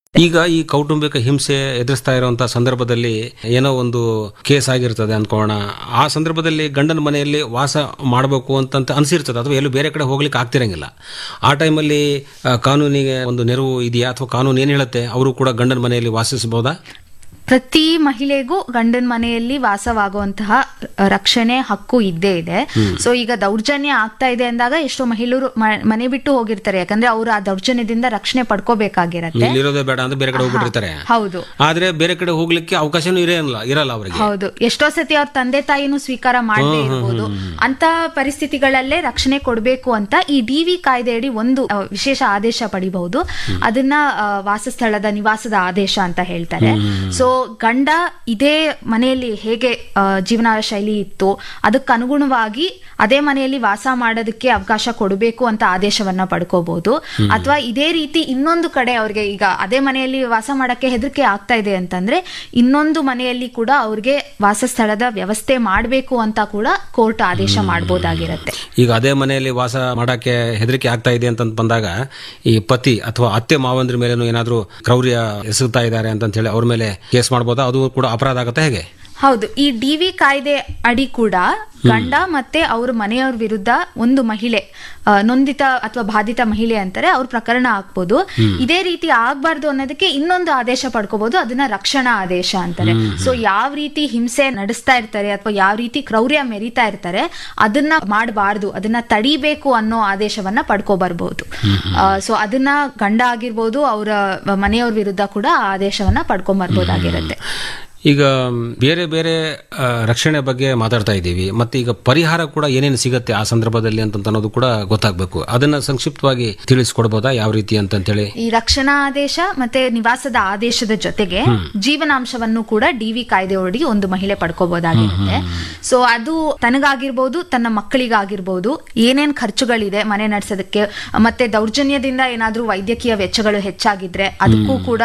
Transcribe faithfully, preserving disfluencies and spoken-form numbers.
ಈಗ ಈ ಕೌಟುಂಬಿಕ ಹಿಂಸೆ ಎದುರಿಸ್ತಾ ಇರುವಂತಹ ಸಂದರ್ಭದಲ್ಲಿ ಏನೋ ಒಂದು ಕೇಸ್ ಆಗಿರ್ತದೆ ಅನ್ಕೋಣ. ಆ ಸಂದರ್ಭದಲ್ಲಿ ಗಂಡನ ಮನೆಯಲ್ಲಿ ವಾಸ ಮಾಡಬೇಕು ಅಂತ ಅನ್ಸಿರ್ತದೆ, ಅಥವಾ ಎಲ್ಲೂ ಬೇರೆ ಕಡೆ ಹೋಗ್ಲಿಕ್ಕೆ ಆಗ್ತಿರಂಗಿಲ್ಲ. ಆ ಟೈಮಲ್ಲಿ ಕಾನೂನಿಗೆ ಒಂದು ನೆರವು ಇದೆಯಾ, ಅಥವಾ ಕಾನೂನು ಏನ್ ಹೇಳುತ್ತೆ, ಅವರು ಕೂಡ ಗಂಡನ ಮನೆಯಲ್ಲಿ ವಾಸಿಸಬಹುದಾ? ಪ್ರತಿ ಮಹಿಳೆಗೂ ಗಂಡನ ಮನೆಯಲ್ಲಿ ವಾಸವಾಗುವಂತಹ ರಕ್ಷಣೆ ಹಕ್ಕು ಇದ್ದೇ ಇದೆ. ಸೊ ಈಗ ದೌರ್ಜನ್ಯ ಆಗ್ತಾ ಇದೆ ಅಂದಾಗ ಎಷ್ಟೋ ಮಹಿಳೆಯರು ಮನೆ ಬಿಟ್ಟು ಹೋಗಿರ್ತಾರೆ, ಯಾಕಂದ್ರೆ ಅವರು ಆ ದೌರ್ಜನ್ಯದಿಂದ ರಕ್ಷಣೆ ಪಡ್ಕೋಬೇಕಾಗಿರತ್ತೆ. ಇರೋದೇ ಬೇಡ ಅಂತ ಬೇರೆ ಕಡೆ ಹೋಗ್ಬಿಟ್ಟಿರ್ತಾರೆ. ಹೌದು, ಆದ್ರೆ ಬೇರೆ ಕಡೆ ಹೋಗ್ಲಿಕ್ಕೆ ಅವಕಾಶನೂ ಇರಲ್ಲ ಇರಲ್ಲ ಅವರಿಗೆ. ಹೌದು, ಎಷ್ಟೋ ಸತಿ ಅವ್ರ ತಂದೆ ತಾಯಿನೂ ಸ್ವೀಕಾರ ಮಾಡದೇ ಇರ್ಬೋದು. ಅಂತ ಪರಿಸ್ಥಿತಿಗಳಲ್ಲೇ ರಕ್ಷಣೆ ಕೊಡಬೇಕು ಅಂತ ಈ ಡಿ ವಿ ಕಾಯ್ದೆಯಡಿ ಒಂದು ವಿಶೇಷ ಆದೇಶ ಪಡಿಬಹುದು. ಅದನ್ನ ವಾಸಸ್ಥಳದ ನಿವಾಸದ ಆದೇಶ ಅಂತ ಹೇಳ್ತಾರೆ. ಸೊ ಗಂಡ ಇದೇ ಮನೆಯಲ್ಲಿ ಹೇಗೆ ಜೀವನ ಶೈಲಿ ಇತ್ತು ಅದಕ್ಕನುಗುಣವಾಗಿ ಅದೇ ಮನೆಯಲ್ಲಿ ವಾಸ ಮಾಡೋದಕ್ಕೆ ಅವಕಾಶ ಕೊಡಬೇಕು ಅಂತ ಆದೇಶವನ್ನ ಪಡ್ಕೋಬಹುದು. ಅಥವಾ ಇದೇ ರೀತಿ ಇನ್ನೊಂದು ಕಡೆ ಅವ್ರಿಗೆ ಈಗ ಅದೇ ಮನೆಯಲ್ಲಿ ವಾಸ ಮಾಡಕ್ಕೆ ಹೆದರಿಕೆ ಆಗ್ತಾ ಇದೆ ಅಂತಂದ್ರೆ ಇನ್ನೊಂದು ಮನೆಯಲ್ಲಿ ಕೂಡ ಅವ್ರಿಗೆ ವಾಸಸ್ಥಳದ ವ್ಯವಸ್ಥೆ ಮಾಡಬೇಕು ಅಂತ ಕೂಡ ಕೋರ್ಟ್ ಆದೇಶ ಮಾಡಬಹುದಾಗಿರುತ್ತೆ. ಈಗ ಅದೇ ಮನೆಯಲ್ಲಿ ವಾಸ ಮಾಡಕ್ಕೆ ಹೆದರಿಕೆ ಆಗ್ತಾ ಇದೆ ಅಂತ ಬಂದಾಗ ಈ ಪತಿ ಅಥವಾ ಅತ್ತೆ ಮಾವಂದ್ರ ಮೇಲೇನು ಏನಾದ್ರೂ ಕ್ರೌರ್ಯ ಎಸಗುತ್ತಾ ಇದ್ದಾರೆ ಅಂತ ಹೇಳಿ ಅವ್ರ ಮೇಲೆ ಕೇಸ್ ಮಾಡಬಹುದಾ? ಅದು ಕೂಡ ಅಪರಾಧ ಆಗುತ್ತೆ ಹೇಗೆ? ಹೌದು, ಈ ಡಿ ವಿ ಕಾಯ್ದೆ ಅಡಿ ಕೂಡ ಗಂಡ ಮತ್ತೆ ಅವ್ರ ಮನೆಯವ್ರ ವಿರುದ್ಧ ಒಂದು ಮಹಿಳೆ ನೊಂದಿತ ಅಥವಾ ಬಾಧಿತ ಮಹಿಳೆ ಅಂತಾರೆ, ಅವ್ರ ಪ್ರಕರಣ ಹಾಕ್ಬೋದು. ಇದೇ ರೀತಿ ಆಗ್ಬಾರ್ದು ಅನ್ನೋದಕ್ಕೆ ಇನ್ನೊಂದು ಆದೇಶ ಪಡ್ಕೋಬಹುದು, ಅದನ್ನ ರಕ್ಷಣಾ ಆದೇಶ ಅಂತಾರೆ. ಸೊ ಯಾವ ರೀತಿ ಹಿಂಸೆ ನಡೆಸ್ತಾ ಇರ್ತಾರೆ ಅಥವಾ ಯಾವ ರೀತಿ ಕ್ರೌರ್ಯ ಮೆರಿತಾ ಇರ್ತಾರೆ ಅದನ್ನ ಮಾಡಬಾರ್ದು, ಅದನ್ನ ತಡಿಬೇಕು ಅನ್ನೋ ಆದೇಶವನ್ನ ಪಡ್ಕೊ ಬರ್ಬಹುದು. ಸೊ ಅದನ್ನ ಗಂಡ ಆಗಿರ್ಬೋದು ಅವರ ಮನೆಯವ್ರ ವಿರುದ್ಧ ಕೂಡ ಆ ಆದೇಶವನ್ನ ಪಡ್ಕೊಂಡ್ ಬರ್ಬೋದಾಗಿರುತ್ತೆ. ಈಗ ಬೇರೆ ಬೇರೆ ರಕ್ಷಣೆ ಬಗ್ಗೆ ಮಾತಾಡ್ತಾ ಇದ್ದೀವಿ, ಮತ್ತೆ ಈಗ ಪರಿಹಾರ ಕೂಡ ಏನೇನು ಸಿಗುತ್ತೆ ಆ ಸಂದರ್ಭದಲ್ಲಿ ಅಂತ ಅನ್ನೋದು ಕೂಡ ಗೊತ್ತಾಗಬೇಕು. ಅದನ್ನ ಸಂಕ್ಷಿಪ್ತವಾಗಿ ತಿಳಿಸ್ಕೊಡ್ಬೋದಾ ಯಾವ ರೀತಿ ಅಂತೇಳಿ? ಈ ರಕ್ಷಣಾ ಆದೇಶ ಮತ್ತೆ ನಿವಾಸದ ಆದೇಶದ ಜೊತೆಗೆ ಜೀವನಾಂಶವನ್ನು ಕೂಡ ಡಿ ವಿ ಕಾಯ್ದೆಯೊಳಗೆ ಒಂದು ಮಹಿಳೆ ಪಡ್ಕೋಬಹುದಾಗಿರುತ್ತೆ. ಸೊ ಅದು ತನಗಾಗಿರ್ಬೋದು ತನ್ನ ಮಕ್ಕಳಿಗಾಗಿರ್ಬೋದು ಏನೇನ್ ಖರ್ಚುಗಳಿದೆ ಮನೆ ನಡೆಸೋದಕ್ಕೆ, ಮತ್ತೆ ದೌರ್ಜನ್ಯದಿಂದ ಏನಾದ್ರೂ ವೈದ್ಯಕೀಯ ವೆಚ್ಚಗಳು ಹೆಚ್ಚಾಗಿದ್ರೆ ಅದಕ್ಕೂ ಕೂಡ